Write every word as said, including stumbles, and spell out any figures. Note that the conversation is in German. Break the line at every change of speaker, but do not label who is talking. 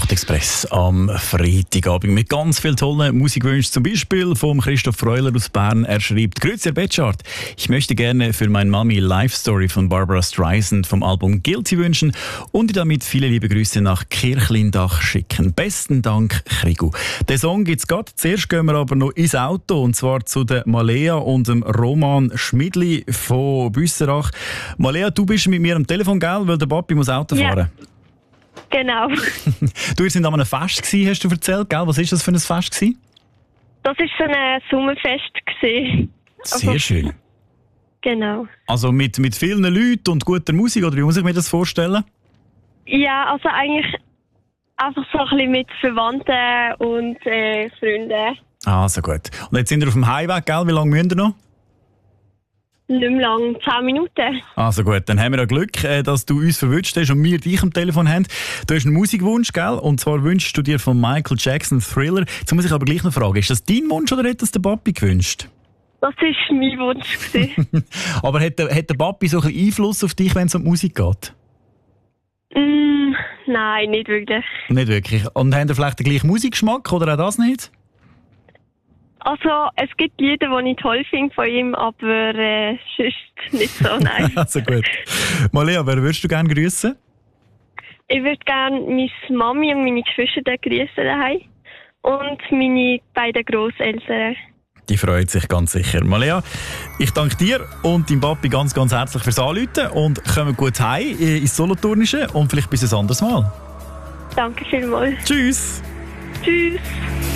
Nachtexpress am Freitagabend mit ganz vielen tollen Musikwünschen. Zum Beispiel vom Christoph Freuler aus Bern. Er schreibt: Grüezi, Herr Betschart. Ich möchte gerne für meine Mami Life Story von Barbara Streisand vom Album Guilty wünschen und ihr damit viele liebe Grüße nach Kirchlindach schicken. Besten Dank, Krigu. Den Song gibt's gerade. Zuerst gehen wir aber noch ins Auto, und zwar zu der Malea und dem Roman Schmidli von Büsserach. Malea, du bist mit mir am Telefon, gell? Weil der Papi muss Auto fahren.
Ja. Genau.
Du, ihr seid an einem Fest gewesen, hast du erzählt, gell? Was war das für ein Fest gewesen?
Das war so ein Sommerfest gewesen.
Sehr
Also,
schön.
Genau.
Also mit, mit vielen Leuten und guter Musik, oder wie muss ich mir das vorstellen?
Ja, also eigentlich einfach so ein bisschen mit Verwandten und äh, Freunden.
Ah, so gut. Und jetzt sind wir auf dem Heimweg, gell? Wie lange müsst ihr noch?
Nicht mehr lang, zehn Minuten.
Also gut, dann haben wir ja Glück, äh, dass du uns verwünscht hast und wir dich am Telefon haben. Du hast einen Musikwunsch, gell? Und zwar wünschst du dir von Michael Jackson Thriller. Jetzt muss ich aber gleich noch fragen, ist das dein Wunsch oder hat das der Papi gewünscht?
Das war mein Wunsch gewesen.
Aber hat der, hat der Papi so ein bisschen Einfluss auf dich, wenn es um die Musik geht?
mm, nein, nicht wirklich.
Nicht wirklich. Und haben ihr vielleicht den gleichen Musikgeschmack oder auch das nicht?
Also, es gibt Lieder, die ich toll finde von ihm, aber äh, sonst nicht so, nein.
Also gut. Malea, wer würdest du gerne grüßen?
Ich würde gerne meine Mami und meine Geschwister grüßen daheim und meine beiden Grosseltern.
Die freut sich ganz sicher. Malea, ich danke dir und deinem Papi ganz, ganz herzlich fürs Anrufen und kommen gut heim ins Solothurnische und vielleicht bis ein anderes Mal.
Danke vielmals.
Tschüss!
Tschüss!